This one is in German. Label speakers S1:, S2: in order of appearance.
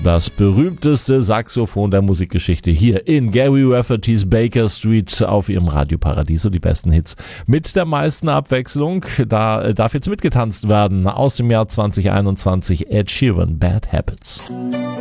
S1: Das berühmteste Saxophon der Musikgeschichte hier in Gary Raffertys Baker Street auf ihrem Radio Paradiso. Die besten Hits mit der meisten Abwechslung. Da darf jetzt mitgetanzt werden. Aus dem Jahr 2021 Ed Sheeran, Bad Habits.